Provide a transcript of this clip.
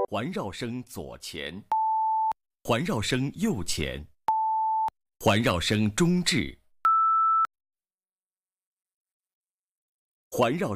环绕声左前，环绕声右前，环绕声中置，环绕